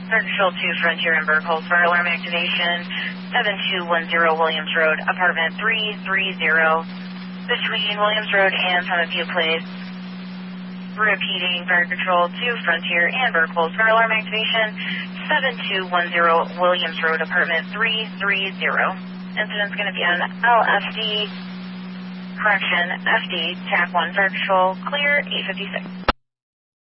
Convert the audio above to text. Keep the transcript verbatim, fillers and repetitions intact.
Fire Control two, Frontier and Burke, hold fire alarm activation, seven two one zero Williams Road, apartment three three zero, between Williams Road and Summit View Place. Repeating, Fire Control two, Frontier and Burke, hold fire alarm activation, seven two one zero Williams Road, apartment three three zero. Incident's going to be on L F D, correction, F D, T A C one, Fire Control, clear, eight fifty-six.